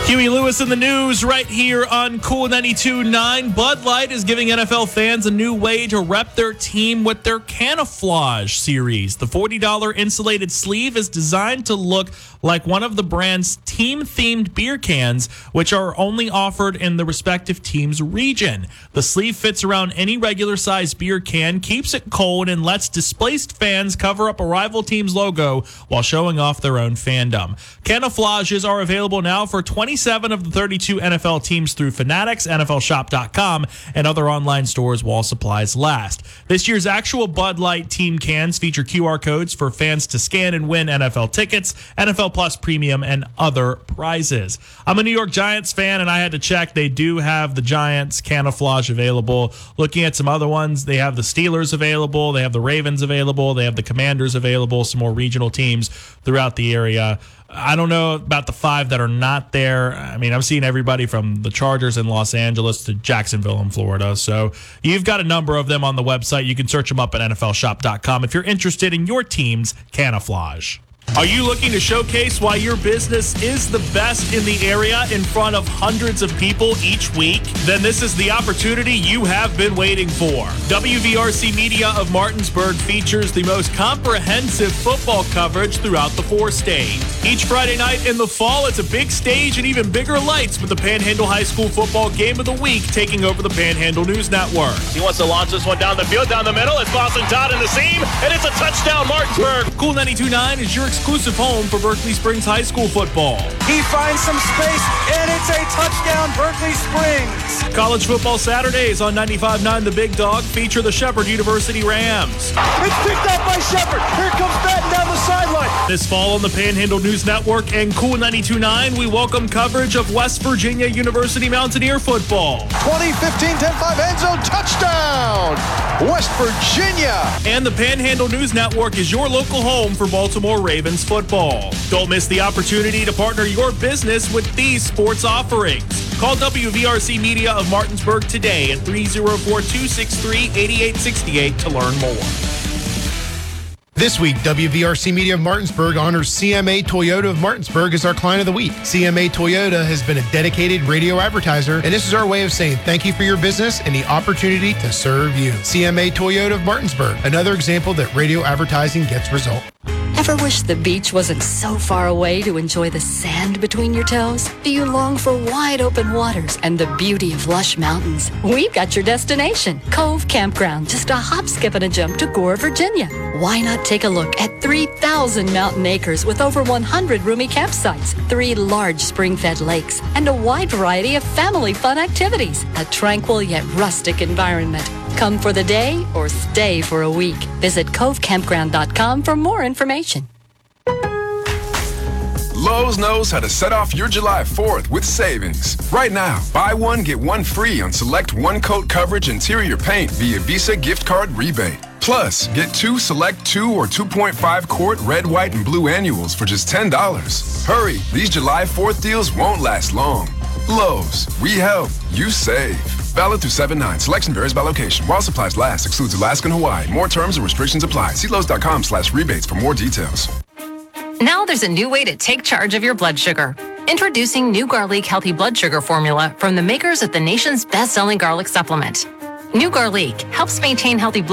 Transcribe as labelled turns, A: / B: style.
A: Huey Lewis in the news right here on Cool 92.9. Bud Light is giving NFL fans a new way to rep their team with their Camouflage series. The $40 insulated sleeve is designed to look like one of the brand's team-themed beer cans, which are only offered in the respective team's region. The sleeve fits around any regular-sized beer can, keeps it cold, and lets displaced fans cover up a rival team's logo while showing off their own fandom. Camouflages are available now for 27 of the 32 NFL teams through Fanatics, NFLShop.com, and other online stores while supplies last. This year's actual Bud Light team cans feature QR codes for fans to scan and win NFL tickets, NFL Plus Premium, and other prizes. I'm a New York Giants fan, and I had to check. They do have the Giants Camouflage available. Looking at some other ones, they have the Steelers available, they have the Ravens available, they have the Commanders available, some more regional teams throughout the area. I don't know about the 5 that are not there. I mean, I've seen everybody from the Chargers in Los Angeles to Jacksonville in Florida. So you've got a number of them on the website. You can search them up at NFLShop.com if you're interested in your team's Camouflage. Are you looking to showcase why your business is the best in the area in front of hundreds of people each week? Then this is the opportunity you have been waiting for. WVRC Media of Martinsburg features the most comprehensive football coverage throughout the 4 states. Each Friday night in the fall, it's a big stage and even bigger lights with the Panhandle High School Football Game of the Week taking over the Panhandle News Network. He wants to launch this one down the field, down the middle. It's Boston Todd in the seam, and it's a touchdown, Martinsburg. Cool 92.9 is your exclusive home for Berkeley Springs High School football.
B: He finds some space, and it's a touchdown, Berkeley Springs.
A: College football Saturdays on 95.9 The Big Dog feature the Shepherd University Rams.
B: It's picked up by Shepherd. Here comes Batten down the sideline.
A: This fall on the Panhandle News Network and Cool 92.9, we welcome coverage of West Virginia University Mountaineer football.
B: 2015 10-5 end zone touchdown, West Virginia.
A: And the Panhandle News Network is your local home for Baltimore Ravens football. Don't miss the opportunity to partner your business with these sports offerings. Call WVRC Media of Martinsburg today at 304-263-8868 to learn more.
C: This week, WVRC Media of Martinsburg honors CMA Toyota of Martinsburg as our client of the week. CMA Toyota has been a dedicated radio advertiser, and this is our way of saying thank you for your business and the opportunity to serve you. CMA Toyota of Martinsburg, another example that radio advertising gets results.
D: Ever wish the beach wasn't so far away to enjoy the sand between your toes? Do you long for wide open waters and the beauty of lush mountains? We've got your destination, Cove Campground, just a hop, skip, and a jump to Gore, Virginia. Why not take a look at 3,000 mountain acres with over 100 roomy campsites, 3 large spring-fed lakes, and a wide variety of family fun activities. A tranquil yet rustic environment. Come for the day or stay for a week. Visit covecampground.com for more information.
E: Lowe's knows how to set off your July 4th with savings. Right now, buy one, get one free on select one-coat coverage interior paint via Visa gift card rebate. Plus, get 2 select 2 or 2.5 quart red, white, and blue annuals for just $10. Hurry, these July 4th deals won't last long. Lowe's, we help, you save. Valid through 7/9. Selection varies by location. While supplies last, excludes Alaska and Hawaii. More terms and restrictions apply. See Lowe's.com/rebates for more details.
F: Now there's a new way to take charge of your blood sugar. Introducing new Garlic Healthy Blood Sugar Formula from the makers of the nation's best-selling garlic supplement. New Garlic helps maintain healthy blood